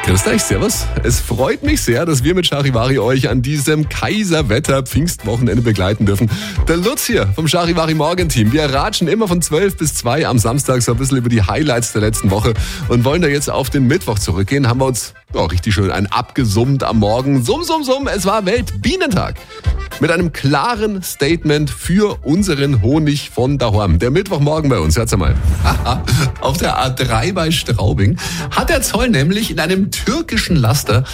Grüß euch, servus. Es freut mich sehr, dass wir mit Charivari euch an diesem Kaiserwetter-Pfingstwochenende begleiten dürfen. Der Lutz hier vom Charivari Morgenteam. Wir ratschen immer von 12 bis 2 am Samstag so ein bisschen über die Highlights der letzten Woche und wollen da jetzt auf den Mittwoch zurückgehen. Haben wir uns richtig schön abgesummt am Morgen. Summ. Es war Weltbienentag. Mit einem klaren Statement für unseren Honig von daheim. Der Mittwochmorgen bei uns, hört's mal. Auf der A3 bei Straubing hat der Zoll nämlich in einem türkischen Laster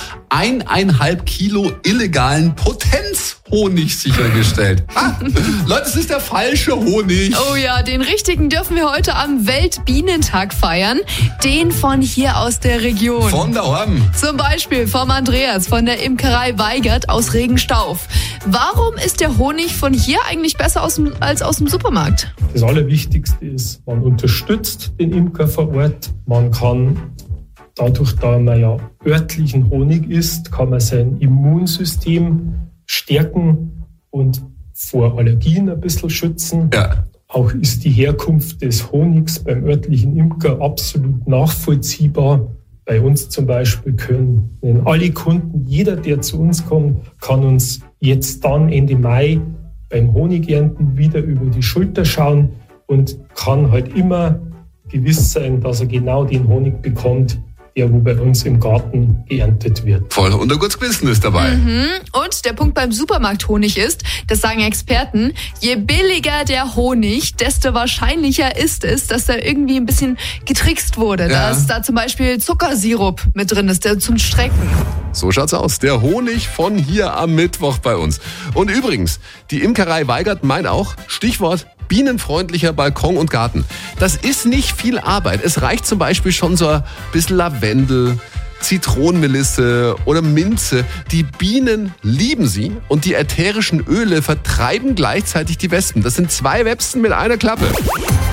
1,5 Kilo illegalen Potenzhonig sichergestellt. Leute, es ist der falsche Honig. Oh ja, den richtigen dürfen wir heute am Weltbienentag feiern. Den von hier aus der Region. Von daheim. Zum Beispiel vom Andreas von der Imkerei Weigert aus Regenstauf. Warum ist der Honig von hier eigentlich besser als aus dem Supermarkt? Das Allerwichtigste ist, man unterstützt den Imker vor Ort. Man kann dadurch, da man ja örtlichen Honig isst, kann man sein Immunsystem stärken und vor Allergien ein bisschen schützen. Ja. Auch ist die Herkunft des Honigs beim örtlichen Imker absolut nachvollziehbar. Bei uns zum Beispiel können alle Kunden, jeder, der zu uns kommt, kann uns jetzt dann Ende Mai beim Honigernten wieder über die Schulter schauen und kann halt immer gewiss sein, dass er genau den Honig bekommt, der wo bei uns im Garten geerntet wird. Voll. Und ein gutes Gewissen ist dabei. Und der Punkt beim Supermarkthonig ist, das sagen Experten, je billiger der Honig, desto wahrscheinlicher ist es, dass da irgendwie ein bisschen getrickst wurde. Ja. Dass da zum Beispiel Zuckersirup mit drin ist, der zum Strecken. So schaut's aus. Der Honig von hier am Mittwoch bei uns. Und übrigens, die Imkerei Weigert meint auch, Stichwort bienenfreundlicher Balkon und Garten. Das ist nicht viel Arbeit. Es reicht zum Beispiel schon so ein bisschen Lavendel, Zitronenmelisse oder Minze. Die Bienen lieben sie und die ätherischen Öle vertreiben gleichzeitig die Wespen. Das sind 2 Wespen mit einer Klappe.